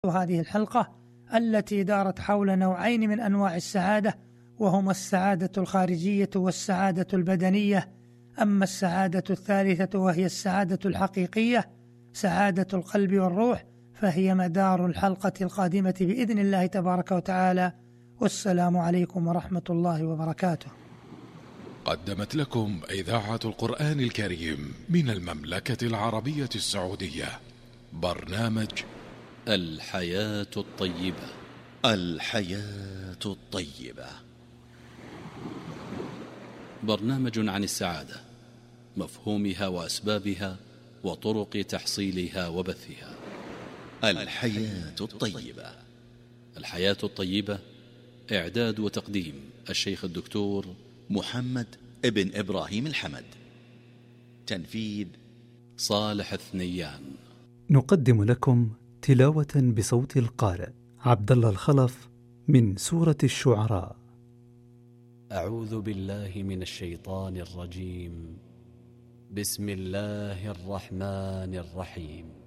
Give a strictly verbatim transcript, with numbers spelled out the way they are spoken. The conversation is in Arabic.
هذه الحلقة التي دارت حول نوعين من أنواع السعادة، وهما السعادة الخارجية والسعادة البدنية. أما السعادة الثالثة وهي السعادة الحقيقية، سعادة القلب والروح، فهي مدار الحلقة القادمة بإذن الله تبارك وتعالى. والسلام عليكم ورحمة الله وبركاته. قدمت لكم إذاعة القرآن الكريم من المملكة العربية السعودية برنامج الحياة الطيبة. الحياة الطيبة، برنامج عن السعادة، مفهومها وأسبابها وطرق تحصيلها وبثها. الحياة الطيبة. الحياة الطيبة، إعداد وتقديم الشيخ الدكتور محمد ابن إبراهيم الحمد، تنفيذ صالح الثنيان. نقدم لكم تلاوة بصوت القارئ عبد الله الخلف من سورة الشعراء. أعوذ بالله من الشيطان الرجيم. بسم الله الرحمن الرحيم.